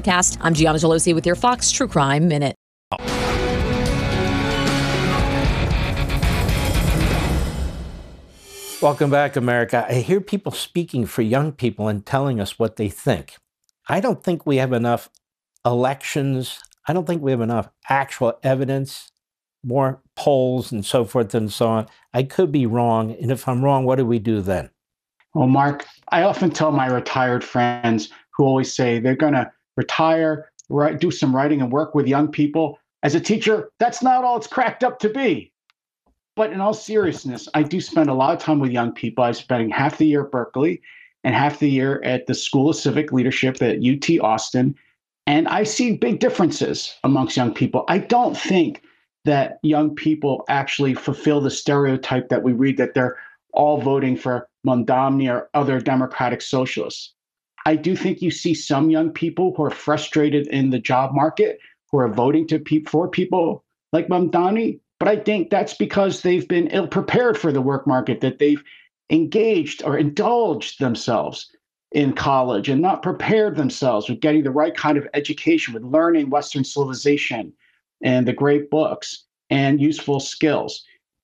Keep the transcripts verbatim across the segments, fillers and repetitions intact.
podcast. I'm Gianna Gelosi with your Fox True Crime Minute. Welcome back, America. I hear people speaking for young people and telling us what they think. I don't think we have enough elections. I don't think we have enough actual evidence, more polls and so forth and so on. I could be wrong. And if I'm wrong, what do we do then? Well, Mark, I often tell my retired friends who always say they're going to retire, write, do some writing and work with young people. As a teacher, that's not all it's cracked up to be. But in all seriousness, I do spend a lot of time with young people. I'm spending half the year at Berkeley and half the year at the School of Civic Leadership at U T Austin. And I see big differences amongst young people. I don't think that young people actually fulfill the stereotype that we read, that they're all voting for Mamdani or other democratic socialists. I do think you see some young people who are frustrated in the job market, who are voting to pe- for people like Mamdani. But I think that's because they've been ill prepared for the work market, that they've engaged or indulged themselves in college and not prepared themselves with getting the right kind of education, with learning Western civilization and the great books and useful skills.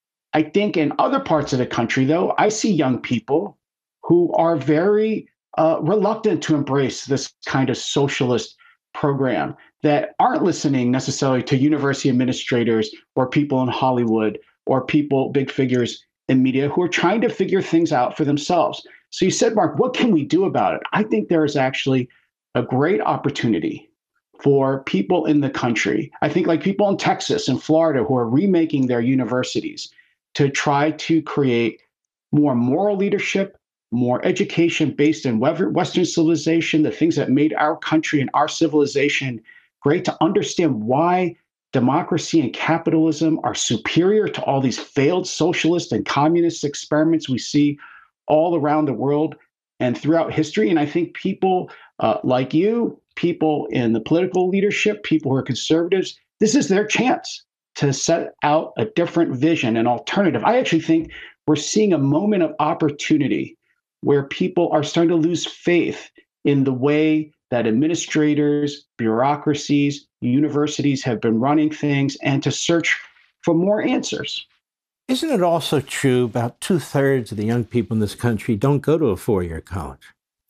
I think in other parts of the country, though, I see young people who are very uh, reluctant to embrace this kind of socialist program, that aren't listening necessarily to university administrators or people in Hollywood or people, big figures in media, who are trying to figure things out for themselves. So you said, Mark, what can we do about it? I think there is actually a great opportunity for people in the country. I think like people in Texas and Florida who are remaking their universities to try to create more moral leadership, more education based in Western civilization, the things that made our country and our civilization great, to understand why democracy and capitalism are superior to all these failed socialist and communist experiments we see all around the world and throughout history. And I think people uh, like you, people in the political leadership, people who are conservatives, this is their chance to set out a different vision, an alternative. I actually think we're seeing a moment of opportunity where people are starting to lose faith in the way that administrators, bureaucracies, universities have been running things, and to search for more answers. Isn't it also true about two thirds of the young people in this country don't go to a four-year college?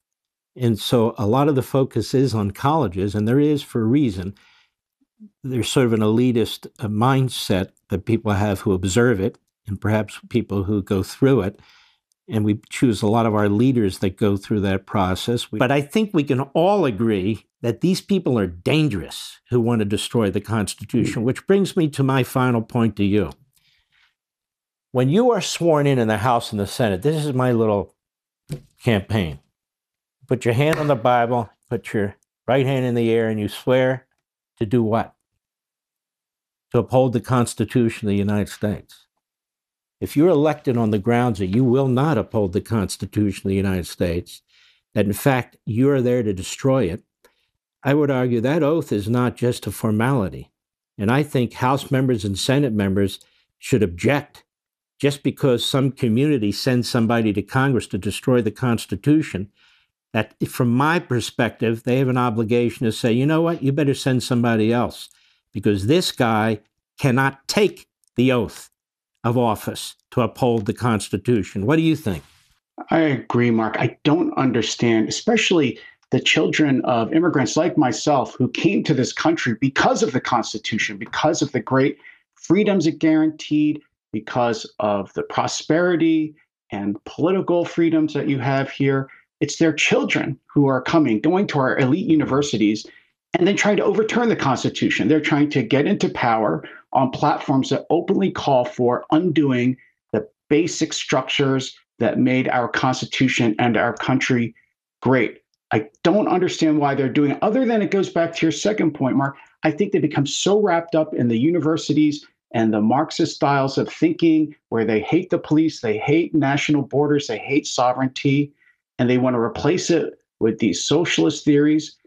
And so a lot of the focus is on colleges, and there is for a reason. There's sort of an elitist uh, mindset that people have who observe it, and perhaps people who go through it. And we choose a lot of our leaders that go through that process. But I think we can all agree that these people are dangerous who want to destroy the Constitution, which brings me to my final point to you. When you are sworn in in the House and the Senate, this is my little campaign. Put your hand on the Bible, put your right hand in the air, and you swear to do what? To uphold the Constitution of the United States. If you're elected on the grounds that you will not uphold the Constitution of the United States, that in fact you're there to destroy it, I would argue that oath is not just a formality. And I think House members and Senate members should object. Just because some community sends somebody to Congress to destroy the Constitution, that from my perspective, they have an obligation to say, you know what, you better send somebody else, because this guy cannot take the oath of office to uphold the Constitution. What do you think? I agree, Mark. I don't understand, especially the children of immigrants like myself who came to this country because of the Constitution, because of the great freedoms it guaranteed, because of the prosperity and political freedoms that you have here. It's their children who are coming, going to our elite universities, and then trying to overturn the Constitution. They're trying to get into power on platforms that openly call for undoing the basic structures that made our Constitution and our country great. I don't understand why they're doing it, other than it goes back to your second point, Mark. I think they become so wrapped up in the universities and the Marxist styles of thinking where they hate the police, they hate national borders, they hate sovereignty, and they want to replace it with these socialist theories